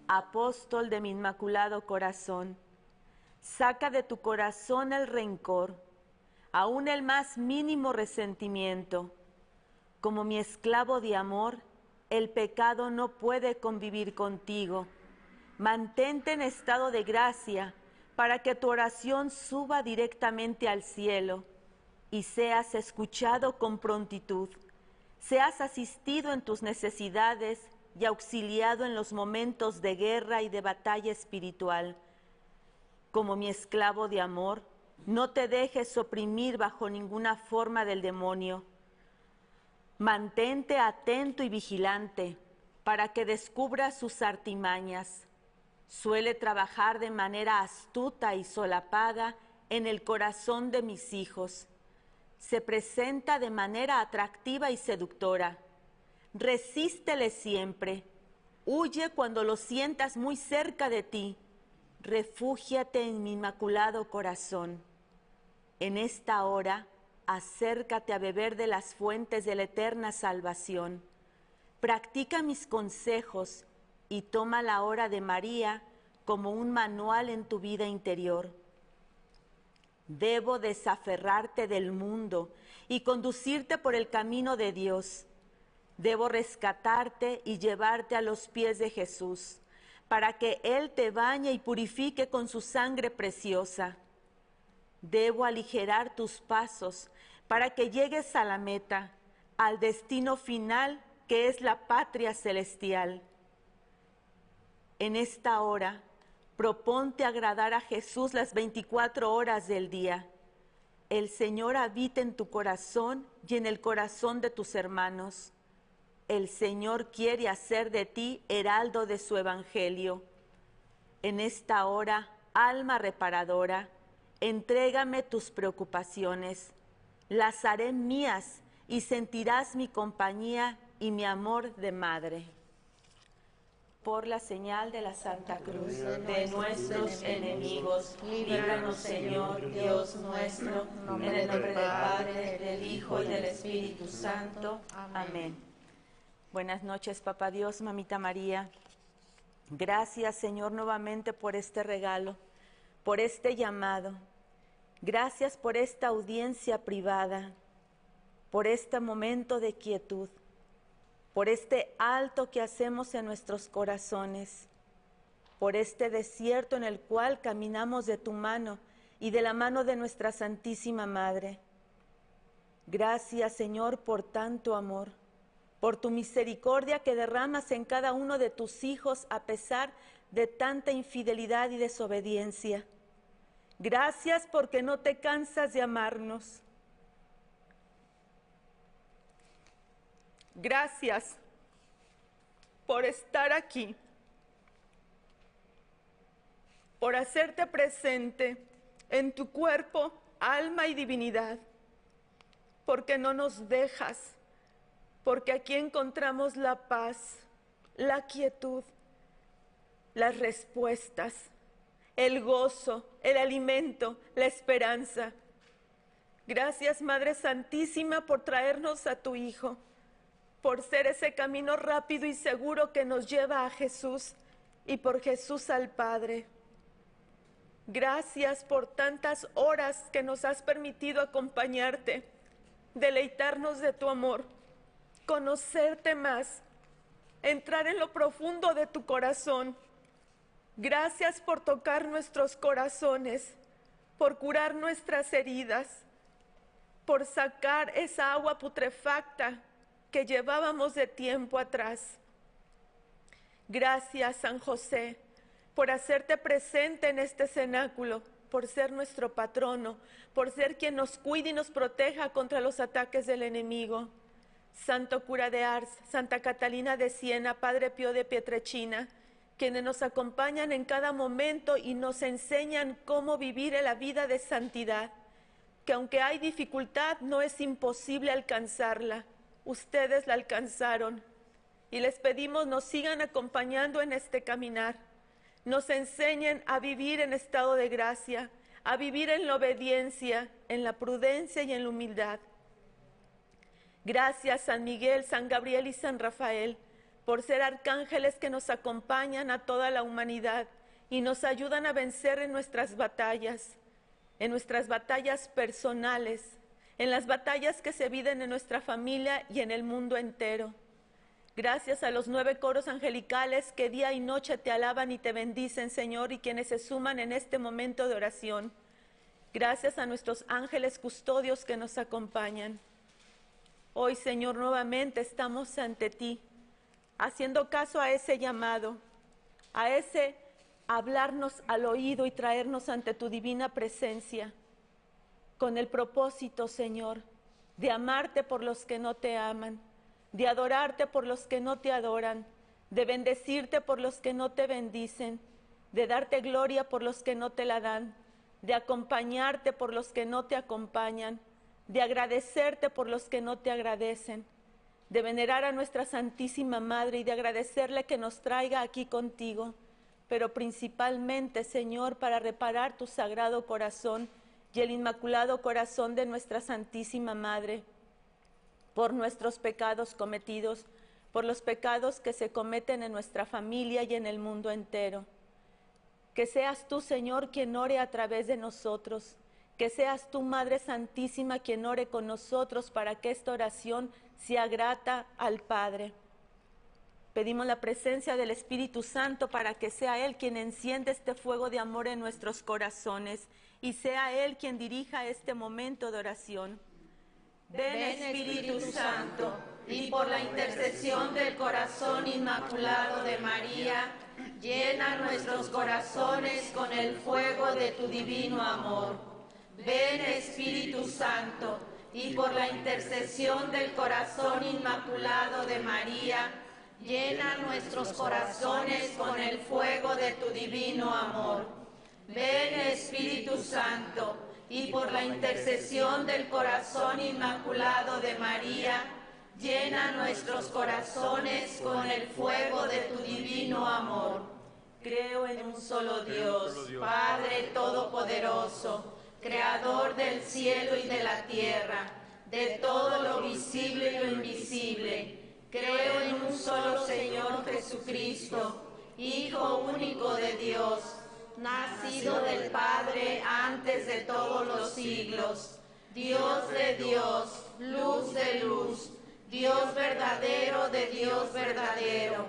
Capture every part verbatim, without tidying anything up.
apóstol de mi Inmaculado Corazón, saca de tu corazón el rencor, aún el más mínimo resentimiento. Como mi esclavo de amor, el pecado no puede convivir contigo. Mantente en estado de gracia para que tu oración suba directamente al cielo y seas escuchado con prontitud, seas asistido en tus necesidades y auxiliado en los momentos de guerra y de batalla espiritual. Como mi esclavo de amor, no te dejes oprimir bajo ninguna forma del demonio. Mantente atento y vigilante para que descubras sus artimañas. Suele trabajar de manera astuta y solapada en el corazón de mis hijos. Se presenta de manera atractiva y seductora. Resístele siempre. Huye cuando lo sientas muy cerca de ti. Refúgiate en mi Inmaculado Corazón. En esta hora, acércate a beber de las fuentes de la eterna salvación. Practica mis consejos y toma la hora de María como un manual en tu vida interior. Debo desaferrarte del mundo y conducirte por el camino de Dios. Debo rescatarte y llevarte a los pies de Jesús, para que Él te bañe y purifique con su sangre preciosa. Debo aligerar tus pasos para que llegues a la meta, al destino final que es la patria celestial. En esta hora, proponte agradar a Jesús las veinticuatro horas del día. El Señor habita en tu corazón y en el corazón de tus hermanos. El Señor quiere hacer de ti heraldo de su evangelio. En esta hora, alma reparadora, entrégame tus preocupaciones. Las haré mías y sentirás mi compañía y mi amor de madre. Por la señal de la Santa Cruz de nuestros enemigos, líbranos, Señor, Dios nuestro, en el nombre del Padre, del Hijo y del Espíritu Santo. Amén. Buenas noches, Papá Dios, Mamita María. Gracias, Señor, nuevamente por este regalo, por este llamado. Gracias por esta audiencia privada, por este momento de quietud, por este alto que hacemos en nuestros corazones, por este desierto en el cual caminamos de tu mano y de la mano de nuestra Santísima Madre. Gracias, Señor, por tanto amor, por tu misericordia que derramas en cada uno de tus hijos a pesar de tanta infidelidad y desobediencia. Gracias porque no te cansas de amarnos. Gracias por estar aquí, por hacerte presente en tu cuerpo, alma y divinidad, porque no nos dejas, porque aquí encontramos la paz, la quietud, las respuestas, el gozo, el alimento, la esperanza. Gracias, Madre Santísima, por traernos a tu Hijo, por ser ese camino rápido y seguro que nos lleva a Jesús y por Jesús al Padre. Gracias por tantas horas que nos has permitido acompañarte, deleitarnos de tu amor, conocerte más, entrar en lo profundo de tu corazón. Gracias por tocar nuestros corazones, por curar nuestras heridas, por sacar esa agua putrefacta que llevábamos de tiempo atrás. Gracias, San José, por hacerte presente en este cenáculo, por ser nuestro patrono, por ser quien nos cuida y nos proteja contra los ataques del enemigo. Santo cura de Ars, Santa Catalina de Siena, Padre Pío de Pietrelcina, quienes nos acompañan en cada momento y nos enseñan cómo vivir en la vida de santidad, que aunque hay dificultad, no es imposible alcanzarla. Ustedes la alcanzaron y les pedimos nos sigan acompañando en este caminar, nos enseñen a vivir en estado de gracia, a vivir en la obediencia, en la prudencia y en la humildad. Gracias, San Miguel, San Gabriel y San Rafael, por ser arcángeles que nos acompañan a toda la humanidad y nos ayudan a vencer en nuestras batallas, en nuestras batallas personales, en las batallas que se viven en nuestra familia y en el mundo entero. Gracias a los nueve coros angelicales que día y noche te alaban y te bendicen, Señor, y quienes se suman en este momento de oración. Gracias a nuestros ángeles custodios que nos acompañan. Hoy, Señor, nuevamente estamos ante ti, haciendo caso a ese llamado, a ese hablarnos al oído y traernos ante tu divina presencia, con el propósito, Señor, de amarte por los que no te aman, de adorarte por los que no te adoran, de bendecirte por los que no te bendicen, de darte gloria por los que no te la dan, de acompañarte por los que no te acompañan, de agradecerte por los que no te agradecen, de venerar a nuestra Santísima Madre y de agradecerle que nos traiga aquí contigo, pero principalmente, Señor, para reparar tu Sagrado Corazón y el Inmaculado Corazón de nuestra Santísima Madre, por nuestros pecados cometidos, por los pecados que se cometen en nuestra familia y en el mundo entero. Que seas tú, Señor, quien ore a través de nosotros, que seas tú, Madre Santísima, quien ore con nosotros para que esta oración sea grata al Padre. Pedimos la presencia del Espíritu Santo para que sea Él quien enciende este fuego de amor en nuestros corazones y sea Él quien dirija este momento de oración. Ven, Espíritu Santo, y por la intercesión del corazón inmaculado de María, llena nuestros corazones con el fuego de tu divino amor. Ven, Espíritu Santo, y por la intercesión del corazón inmaculado de María, llena nuestros corazones con el fuego de tu divino amor. Ven, Espíritu Santo, y por la intercesión del corazón inmaculado de María, llena nuestros corazones con el fuego de tu divino amor. Creo en un solo Dios, Padre Todopoderoso, Creador del cielo y de la tierra, de todo lo visible y lo invisible. Creo en un solo Señor Jesucristo, Hijo único de Dios, nacido del Padre antes de todos los siglos, Dios de Dios, luz de luz, Dios verdadero de Dios verdadero,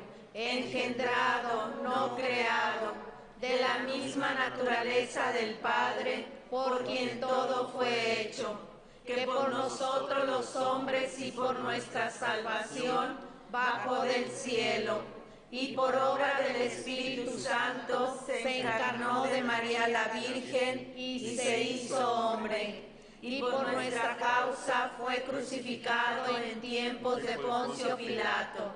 engendrado, no creado, de la misma naturaleza del Padre, por quien todo fue hecho, que por nosotros los hombres y por nuestra salvación bajó del cielo, y por obra del Espíritu Santo se encarnó de María la Virgen y se hizo hombre, y por nuestra causa fue crucificado en tiempos de Poncio Pilato,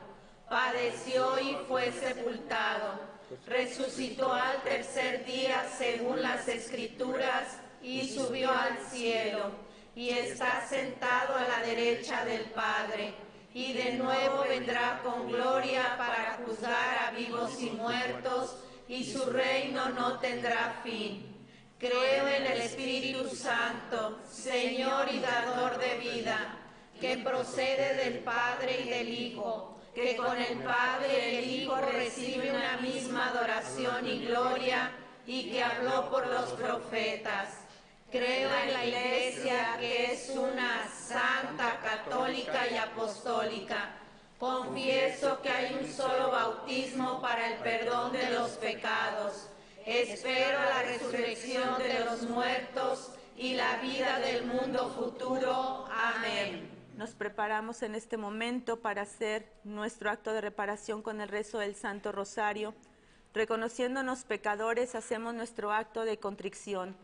padeció y fue sepultado, resucitó al tercer día según las Escrituras y subió al cielo, y está sentado a la derecha del Padre, y de nuevo vendrá con gloria para juzgar a vivos y muertos, y su reino no tendrá fin. Creo en el Espíritu Santo, Señor y dador de vida, que procede del Padre y del Hijo, que con el Padre y el Hijo recibe una misma adoración y gloria, y que habló por los profetas. Creo en la Iglesia, que es una santa, católica y apostólica. Confieso que hay un solo bautismo para el perdón de los pecados. Espero la resurrección de los muertos y la vida del mundo futuro. Amén. Nos preparamos en este momento para hacer nuestro acto de reparación con el rezo del Santo Rosario. Reconociéndonos pecadores, hacemos nuestro acto de contrición.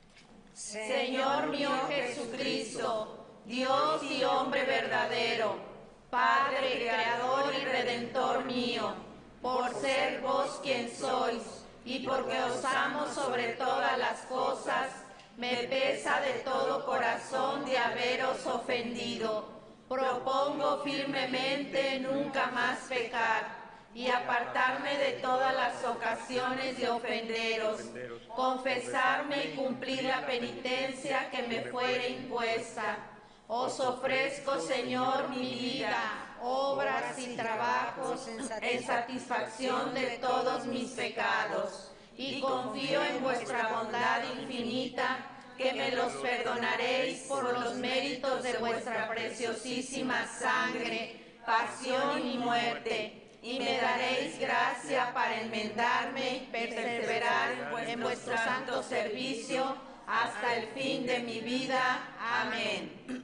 Señor mío Jesucristo, Dios y hombre verdadero, Padre, Creador y Redentor mío, por ser vos quien sois, y porque os amo sobre todas las cosas, me pesa de todo corazón de haberos ofendido. Propongo firmemente nunca más pecar, y apartarme de todas las ocasiones de ofenderos, confesarme y cumplir la penitencia que me fuere impuesta. Os ofrezco, Señor, mi vida, obras y trabajos en satisfacción de todos mis pecados, y confío en vuestra bondad infinita, que me los perdonaréis por los méritos de vuestra preciosísima sangre, pasión y muerte, y me daréis gracia para enmendarme y perseverar en vuestro santo servicio hasta el fin de mi vida. Amén.